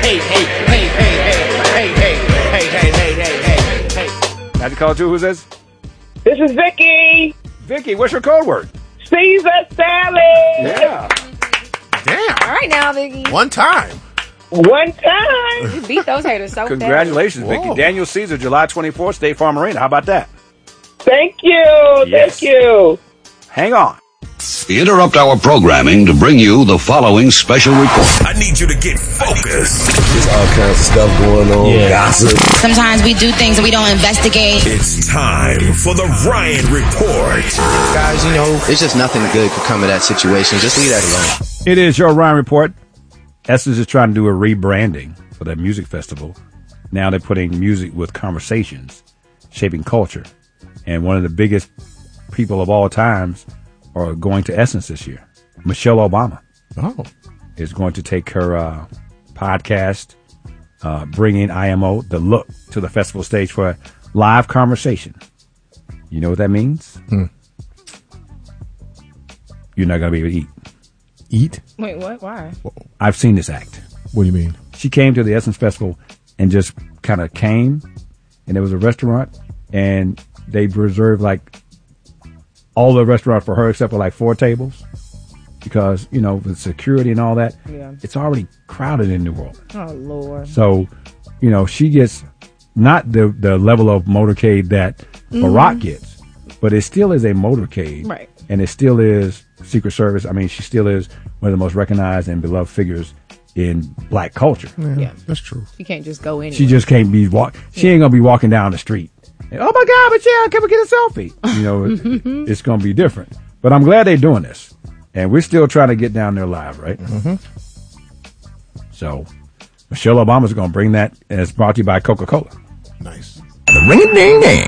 Magic call 2, who's this? This is Vicky. Vicky, what's your code word? Caesar salad. Yeah. Damn. All right now, Vicky. One time. One time. You beat those haters so Congratulations, Whoa. Vicky. Daniel Caesar, July 24th, State Farm Arena. How about that? Thank you. Yes. Thank you. Hang on. We interrupt our programming to bring you the following special report. I need you to get focused. There's all kinds of stuff going on. Gossip. Sometimes we do things and we don't investigate. It's time for the Ryan Report. Guys, you know, it's just nothing good could come of that situation. Just leave that alone. It is your Ryan Report. Essence is trying to do a rebranding for that music festival. Now they're putting music with conversations, shaping culture. And one of the biggest people of all times are going to Essence this year. Michelle Obama is going to take her podcast, bringing IMO, The Look, to the festival stage for a live conversation. You know what that means? You're not going to be able to eat. Eat? Wait, what? Why? I've seen this act. What do you mean? She came to the Essence Festival and just kind of came, and there was a restaurant, and they reserved like all the restaurant for her except for like 4 tables because, you know, with security and all that, it's already crowded in New Orleans. Oh, Lord. So, you know, she gets not the level of motorcade that Barack gets, but it still is a motorcade. Right. And it still is Secret Service. I mean, she still is one of the most recognized and beloved figures in black culture. Yeah. That's true. She can't just go anywhere. She just can't be she ain't gonna be walking down the street. And, oh my God, Michelle, can we get a selfie? You know, it's gonna be different. But I'm glad they're doing this, and we're still trying to get down there live, right? So, Michelle Obama's gonna bring that, and it's brought to you by Coca-Cola. Nice. Ring-a-ding-ding.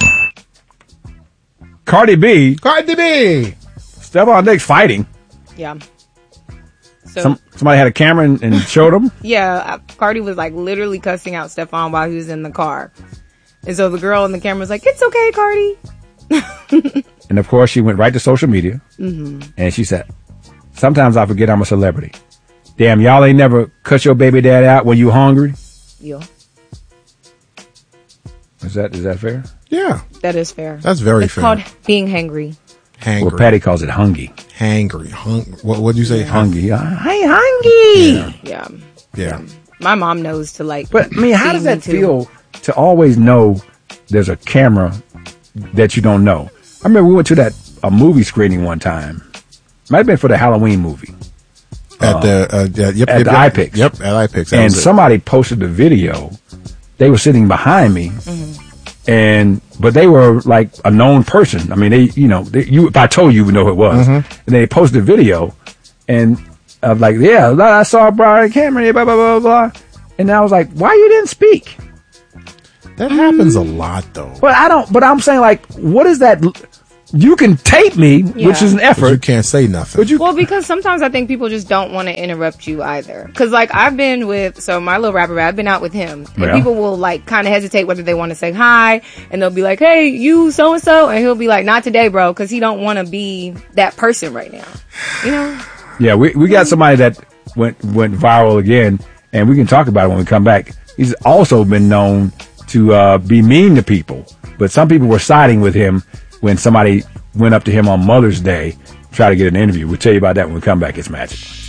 Cardi B, Stephon Diggs fighting. Yeah. So Somebody had a camera and showed them. yeah, Cardi was like literally cussing out Stephon while he was in the car. And so the girl in the camera was like, "It's okay, Cardi." And of course, she went right to social media, and she said, "Sometimes I forget I'm a celebrity. Damn, y'all ain't never cut your baby dad out when you hungry." Yeah. Is that fair? Yeah. That is fair. That's very it's fair. called being hangry. Hangry. Well, Patty calls it hungry. Hangry. What'd you say? Hungry. Hey, hungry. Yeah. My mom knows to like. But I mean, how does feed me that too. feel to always know there's a camera that you don't know? I remember we went to a movie screening one time. Might have been for the Halloween movie. At the iPix. Yep, at iPix. And somebody posted the video. They were sitting behind me, but they were like a known person. I mean, if I told you, would know who it was. And they posted a video, and I was like, "Yeah, I saw Brian Cameron, blah blah blah blah." And I was like, "Why you didn't speak?" That happens a lot, though. But I don't. But I'm saying, like, what is that? You can tape me, which is an effort. But you can't say nothing. Well, because sometimes I think people just don't want to interrupt you either. Because, like, I've been with, my little rapper, I've been out with him. And people will, like, kind of hesitate whether they want to say hi. And they'll be like, "Hey, you so-and-so." And he'll be like, "Not today, bro." Because he don't want to be that person right now. You know? Yeah, we got somebody that went viral again. And we can talk about it when we come back. He's also been known to be mean to people. But some people were siding with him when somebody went up to him on Mother's Day, try to get an interview. We'll tell you about that when we come back. It's Magic.